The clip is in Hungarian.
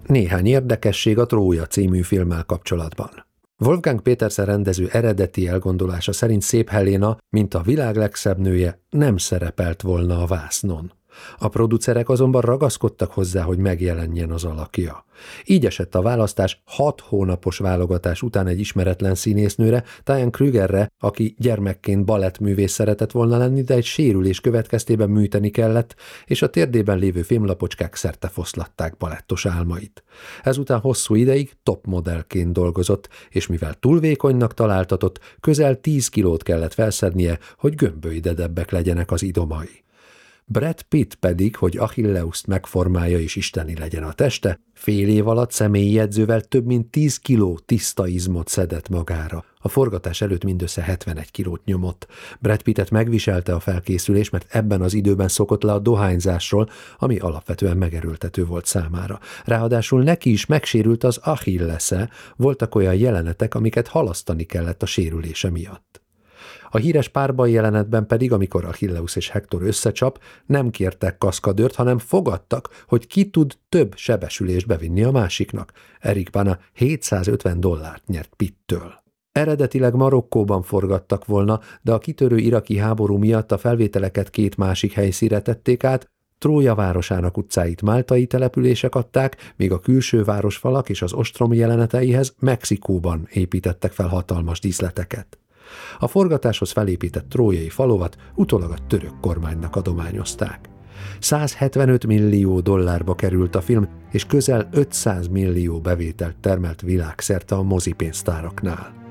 Néhány érdekesség a Trója című filmmel kapcsolatban. Wolfgang Petersen rendező eredeti elgondolása szerint Szép Helena, mint a világ legszebb nője, nem szerepelt volna a vásznon. A producerek azonban ragaszkodtak hozzá, hogy megjelenjen az alakja. Így esett a választás 6 hónapos válogatás után egy ismeretlen színésznőre, Diane Krugerre, aki gyermekként balettművész szeretett volna lenni, de egy sérülés következtében műteni kellett, és a térdében lévő fémlapocskák szertefoszlatták balettos álmait. Ezután hosszú ideig topmodellként dolgozott, és mivel túl vékonynak találtatott, közel 10 kilót kellett felszednie, hogy gömbölydedebbek legyenek az idomai. Brad Pitt pedig, hogy Achilleuszt megformálja és isteni legyen a teste, fél év alatt személyi jegyzővel több mint 10 kiló tiszta izmot szedett magára. A forgatás előtt mindössze 71 kilót nyomott. Brad Pittet megviselte a felkészülés, mert ebben az időben szokott le a dohányzásról, ami alapvetően megerőltető volt számára. Ráadásul neki is megsérült az Achillesze, voltak olyan jelenetek, amiket halasztani kellett a sérülése miatt. A híres párbaj jelenetben pedig, amikor Achilleus és Hektor összecsap, nem kértek kaszkadőrt, hanem fogadtak, hogy ki tud több sebesülést bevinni a másiknak. Eric Bana $750 nyert Pittől. Eredetileg Marokkóban forgattak volna, de a kitörő iraki háború miatt a felvételeket 2 másik helyszínre tették át, Trója városának utcáit máltai települések adták, míg a külső városfalak és az ostrom jeleneteihez Mexikóban építettek fel hatalmas díszleteket. A forgatáshoz felépített trójai falovat utólag a török kormánynak adományozták. $175 millió került a film, és közel 500 millió bevételt termelt világszerte a mozipénztáraknál.